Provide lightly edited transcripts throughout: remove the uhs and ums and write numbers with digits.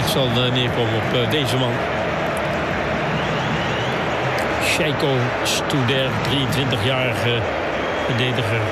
Het zal neerkomen op deze man. Sheiko Studer, 23-jarige verdediger.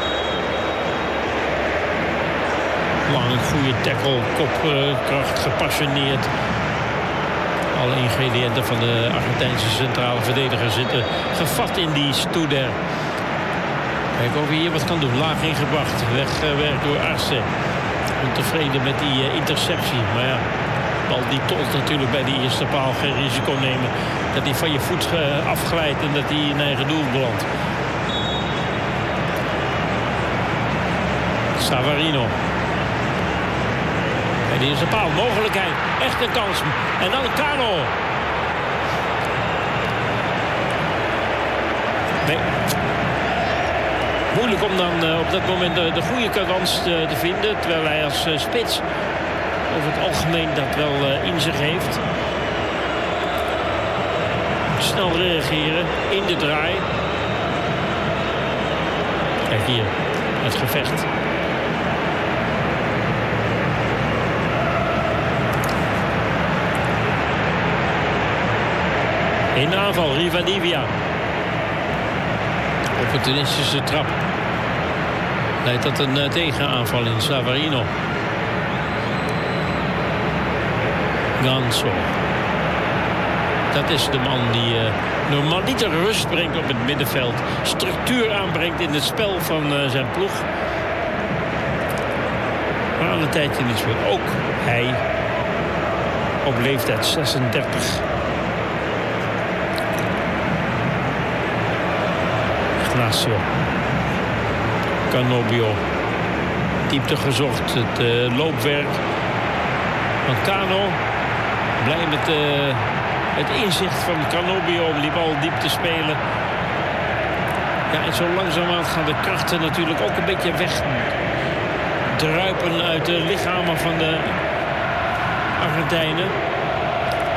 Lang, goede tackle, kopkracht, gepassioneerd. Alle ingrediënten van de Argentijnse centrale verdediger zitten gevat in die Studer. Kijk of hij hier wat kan doen. Laag ingebracht, weggewerkt door Arce. Ontevreden met die interceptie. Maar ja, bal die tolt natuurlijk bij die eerste paal. Geen risico nemen dat hij van je voet afglijdt en dat hij in eigen doel belandt. Savarino. Bij de eerste paal, mogelijkheid. Echt een kans. En dan Cano. Nee. Moeilijk om dan op dat moment de goede kans te vinden. Terwijl hij als spits over het algemeen dat wel in zich heeft. Snel reageren in de draai. Kijk hier, het gevecht. In de aanval, Rivadavia. Opportunistische trap. Leidt tot een tegenaanval in Savarino. Ganso. Dat is de man die normaal niet de rust brengt op het middenveld. Structuur aanbrengt in het spel van zijn ploeg. Maar al een tijdje niet speelt. Ook hij op leeftijd 36. Ignacio. Canobio. Diepte gezocht. Het loopwerk van Cano. Blij met het inzicht van Canobio om die bal diep te spelen. Ja, en zo langzamerhand gaan de krachten natuurlijk ook een beetje wegdruipen uit de lichamen van de Argentijnen.